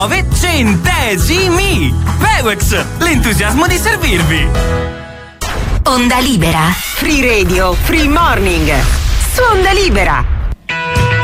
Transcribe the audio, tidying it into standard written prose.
centesimi. Pewex, l'entusiasmo di servirvi. Onda Libera. Free Radio, free morning. Su Onda Libera.